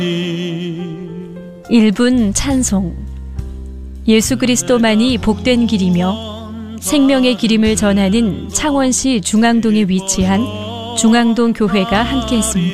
1분 찬송. 예수 그리스도만이 복된 길이며 생명의 기림을 전하는 창원시 중앙동에 위치한 중앙동 교회가 함께했습니다.